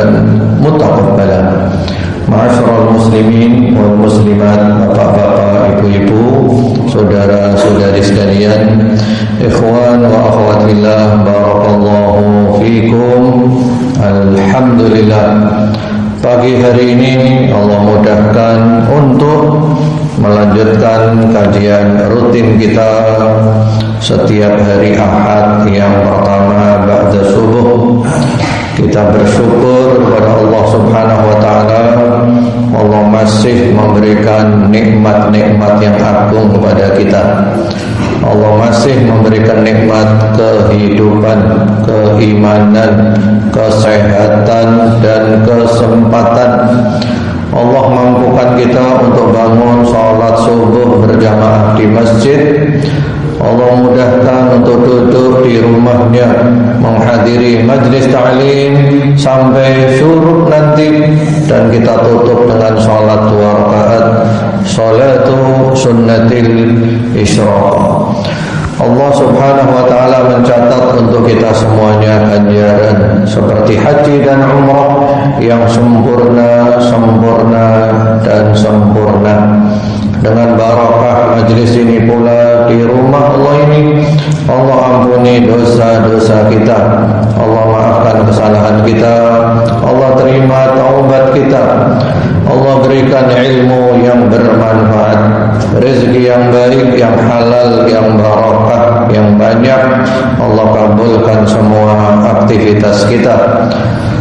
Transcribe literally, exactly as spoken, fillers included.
dan mutaqabbalah. Ma'asyiral muslimin wal muslimat, bapak-bapak, ibu-ibu, saudara-saudari sekalian, ikhwan wa akhwat fillah, barakallahu fikum. Alhamdulillah, pagi hari ini Allah mudahkan untuk melanjutkan kajian rutin kita setiap hari Ahad yang pertama ba'da subuh. Kita bersyukur kepada Allah Subhanahu wa taala. Allah masih memberikan nikmat-nikmat yang agung kepada kita. Allah masih memberikan nikmat kehidupan, keimanan, kesehatan dan kesempatan. Allah mampukan kita untuk bangun salat subuh berjamaah di masjid. Allah mudahkan untuk duduk di rumahnya menghadiri majlis ta'lim sampai syuruk nanti, dan kita tutup dengan salat dua rakaat, salatu sunnatil isyraq. Allah Subhanahu wa taala mencatat untuk kita semuanya ganjaran seperti haji dan umrah yang sempurna, sempurna dan sempurna. Dengan barakah majlis ini pula di rumah Allah ini, Allah ampuni dosa-dosa kita, Allah maafkan kesalahan kita, Allah terima taubat kita, Allah berikan ilmu yang bermanfaat, rezeki yang baik, yang halal, yang barakah, yang banyak. Allah kabulkan semua aktivitas kita.